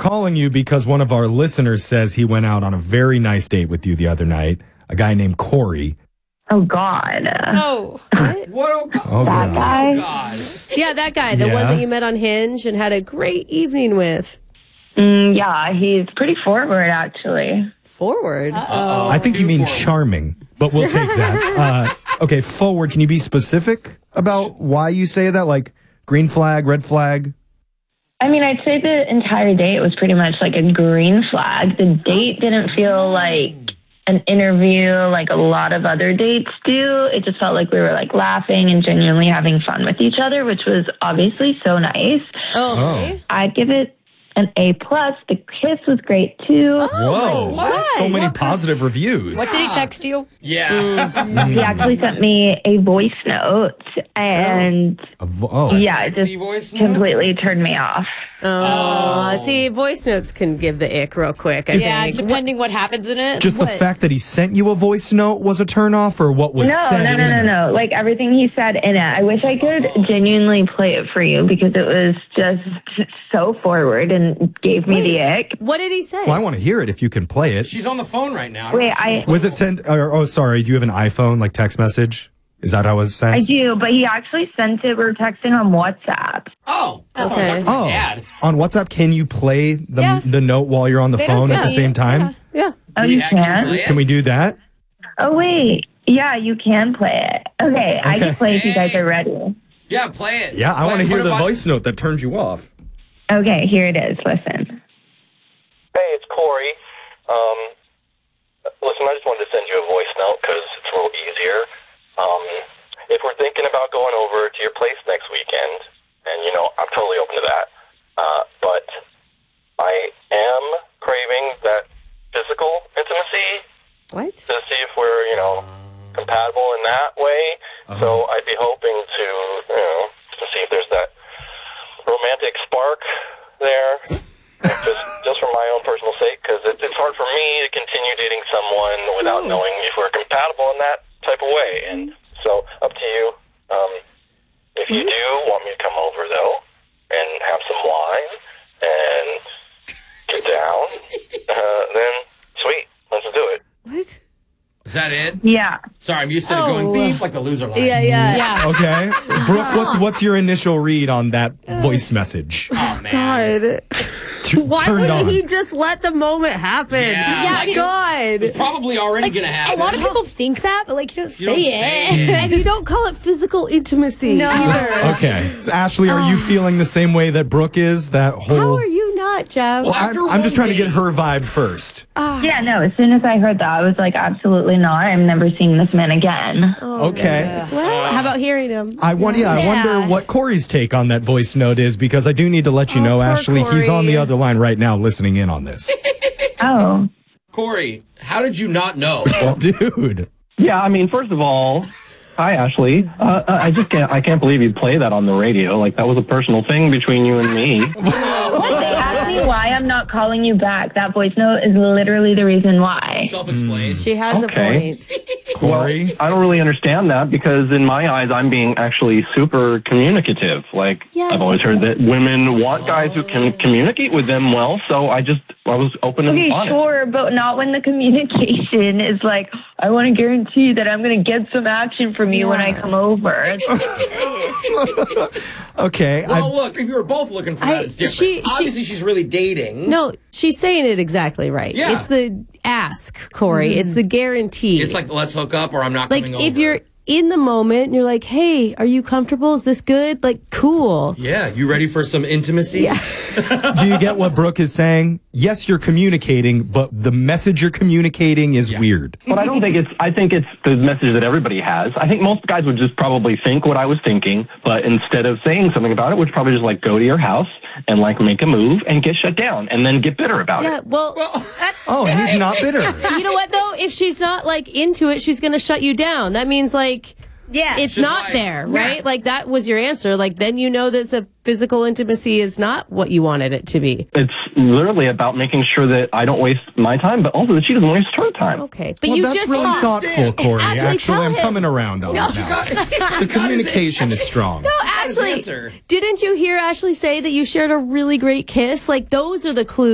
calling you because one of our listeners says he went out on a very nice date with you the other night. A guy named Corey. Oh, God. Oh, what? What? Oh, God. Oh, That God. guy? Oh, God. Yeah, that guy, the one Yeah. that you met on Hinge and had a great evening with. Yeah, he's pretty forward, actually. Forward. Uh-oh. I think you mean Forward. charming, but we'll take that. Okay, forward. Can you be specific about why you say that? Like green flag, red flag? I mean, I'd say the entire date was pretty much like a green flag. The date didn't feel like an interview like a lot of other dates do. It just felt like we were like laughing and genuinely having fun with each other, which was obviously so nice. Oh. I'd give it an A+. The kiss was great, too. Whoa. gosh. So many positive reviews. What did he text you? Yeah. He actually sent me a voice note, and yeah, it just Sexy voice note? completely turned me off. See, voice notes can give the ick real quick. I Yeah, think. depending what happens in it. Just the fact that he sent you a voice note was a turnoff, or what was No, said? no, in no, no, it? no. Like everything he said in it. I wish I could genuinely play it for you because it was just so forward and gave me the ick. What did he say? Well, I want to hear it if you can play it. She's on the phone right now. Wait, Was it sent? Oh, sorry. Do you have an iPhone, like text message? Is that how it was sent? I do, but he actually sent it. We were texting on WhatsApp. Oh. I thought I Okay. was talking to my Oh, dad. on WhatsApp, can you play the note while you're on the phone at the same time? Yeah. Oh, you Can can? play it? Can we do that? Oh, wait. Yeah, you can play it. Okay, I Okay. can play if you guys are ready. Yeah, play it. Yeah, I want to hear the What about- voice note that turns you off. Okay, here it is. Listen. Hey, it's Corey. Listen, I just wanted to send you a voice note because it's a little easier. If we're thinking about going over to your place next weekend, and, I'm totally open to that, but I am craving that physical intimacy What? to see if we're, compatible in that way. So I'd be hoping to see if there's that romantic spark there. Just for my own personal sake, because it's hard for me to continue dating someone without knowing if we're compatible in that type of way. And so, up to you. If you do want me to come over, though, and have some wine and get down, then sweet, let's do it. What? Is that it? Yeah. Sorry, I'm used to it going beep like the loser line. Yeah. Okay, Brooke, what's your initial read on that voice message? Oh, man. God. Why Turned wouldn't on. he just let the moment happen? Yeah, like it- God. Probably already going to A happen. lot of people think that, but you don't You don't say it. And you don't call it physical intimacy No. either. Okay, so Ashley, are you feeling the same way that Brooke is? That whole. How are you not, Jeff? Well, after I'm just one trying to get date- her vibe first. Yeah, no, as soon as I heard that, I was like, absolutely not. I'm never seeing this man again. Okay. Well, how about hearing him? I wonder what Corey's take on that voice note is, because I do need to let you know, poor Ashley, he's on the Corey. other line right now listening in on this. Oh. Corey, how did you not know? Dude. Yeah, I mean, first of all, hi, Ashley. I can't believe you'd play that on the radio. Like, that was a personal thing between you and me. They asked me why I'm not calling you back. That voice note is literally the reason why. Self-explained. She has Okay. a point. Corey. I don't really understand that because in my eyes, I'm being actually super communicative. Like, Yes. I've always heard that women want guys who can communicate with them well, so I was open and Okay, honest. sure, but not when the communication is like, I want to guarantee that I'm going to get some action from you when I come over. Okay. Well, look, if you were both looking for that, it's different. Obviously, she's really dating. No, she's saying it exactly right. Yeah. It's the ask, Corey. It's the guarantee. It's like, let's hook up or I'm not like coming over. if you're in the moment and you're like, hey, are you comfortable? Is this good? Like, cool. Yeah, you ready for some intimacy? Yeah. Do you get what Brooke is saying? Yes, you're communicating, but the message you're communicating is weird. But I don't think I think it's the message that everybody has. I think most guys would just probably think what I was thinking, but instead of saying something about it, would probably just go to your house and make a move and get shut down and then get bitter about Yeah, it. well, That's Oh, he's not bitter. you know what though? If she's not into it, she's gonna shut you down. That means yeah. it's She's not like- there, right? Like that was your answer. Then you know that the physical intimacy is not what you wanted it to be. It's literally about making sure that I don't waste my time, but also that she doesn't waste her time. Okay, but Well, you that's just really thoughtful, Corey. Ashley, tell I'm him. coming around on it now. The communication is strong. No, his Ashley, answer. didn't you hear Ashley say that you shared a really great kiss? Those are the clues.